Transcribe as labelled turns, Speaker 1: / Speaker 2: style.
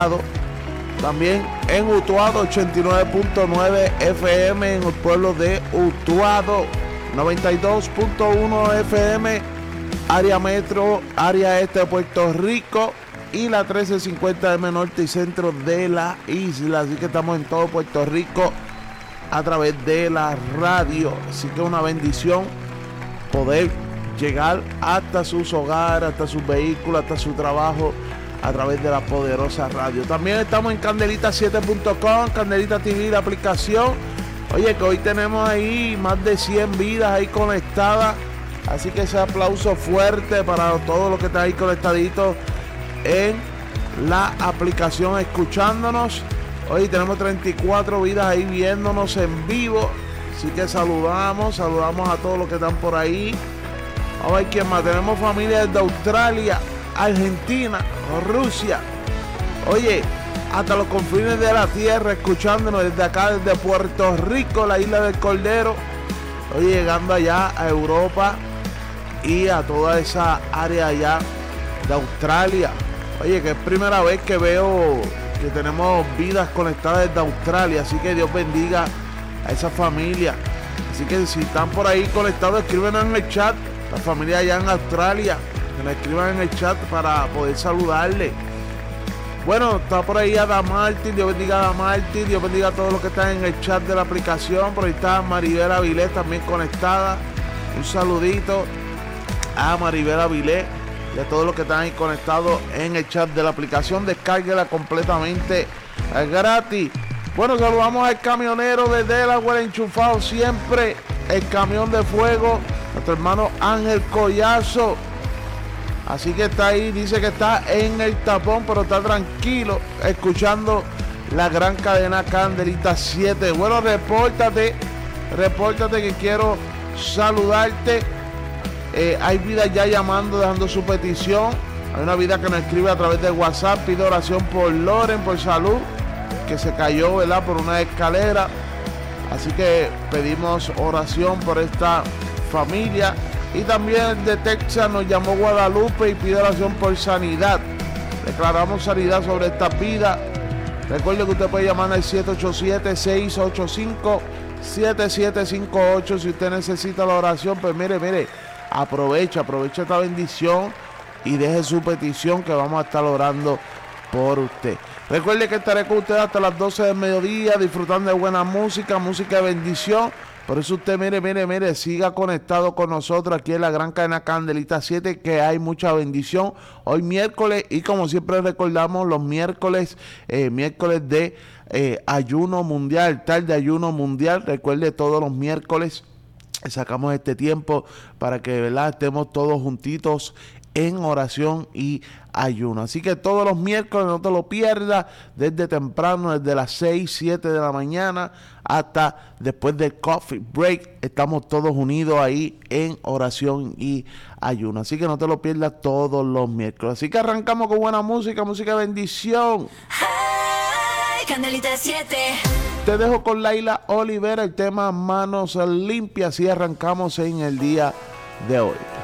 Speaker 1: También en Utuado, 89.9 FM en el pueblo de Utuado, 92.1 FM, área metro, área este de Puerto Rico y la 1350M norte y centro de la isla. Así que estamos en todo Puerto Rico a través de la radio. Así que una bendición poder llegar hasta sus hogares, hasta sus vehículos, hasta su trabajo a través de la poderosa radio. También estamos en Candelita7.com, Candelita TV, la aplicación. Oye, que hoy tenemos ahí más de 100 vidas ahí conectadas. Así que ese aplauso fuerte para todos los que están ahí conectaditos en la aplicación escuchándonos. Hoy tenemos 34 vidas ahí viéndonos en vivo. Así que saludamos a todos los que están por ahí. A ver quién más. Tenemos familia desde Australia, Argentina, Rusia. Oye, hasta los confines de la tierra, escuchándonos desde acá, desde Puerto Rico, la isla del Cordero. Oye, llegando allá a Europa y a toda esa área allá de Australia. Oye, que es primera vez que veo que tenemos vidas conectadas desde Australia. Así que Dios bendiga a esa familia. Así que si están por ahí conectados, escríbenos en el chat. La familia allá en Australia, que nos escriban en el chat para poder saludarle. Bueno, está por ahí Ada Martín, Dios bendiga a Ada Martín, Dios bendiga a todos los que están en el chat de la aplicación. Por ahí está Maribel Avilés también conectada. Un saludito a Maribel Avilés y a todos los que están ahí conectados en el chat de la aplicación. Descárguela completamente gratis. Bueno, saludamos al camionero de Delaware, enchufado siempre, el camión de fuego, nuestro hermano Ángel Collazo. Así que está ahí, dice que está en el tapón, pero está tranquilo, escuchando la gran cadena Candelita 7. Bueno, repórtate que quiero saludarte. Hay vida ya llamando, dejando su petición. Hay una vida que nos escribe a través de WhatsApp, pide oración por Loren, por salud, que se cayó, ¿verdad?, por una escalera. Así que pedimos oración por esta familia. Y también de Texas nos llamó Guadalupe y pide oración por sanidad. Declaramos sanidad sobre esta vida. Recuerde que usted puede llamar al 787-685-7758 si usted necesita la oración. Pues mire, aprovecha esta bendición y deje su petición que vamos a estar orando por usted. Recuerde que estaré con usted hasta las 12 del mediodía disfrutando de buena música de bendición. Por eso usted, mire, siga conectado con nosotros aquí en la gran cadena Candelita 7, que hay mucha bendición. Hoy miércoles, y como siempre recordamos, los miércoles de ayuno mundial, tarde ayuno mundial. Recuerde, todos los miércoles sacamos este tiempo para que, ¿verdad?, estemos todos juntitos en oración y ayuno. Así que todos los miércoles no te lo pierdas, desde temprano, desde las 6, 7 de la mañana hasta después del coffee break. Estamos todos unidos ahí en oración y ayuno. Así que no te lo pierdas todos los miércoles. Así que arrancamos con buena música de bendición.
Speaker 2: Hey, Candelita 7.
Speaker 1: Te dejo con Laila Olivera, el tema Manos Limpias, y arrancamos en el día de hoy.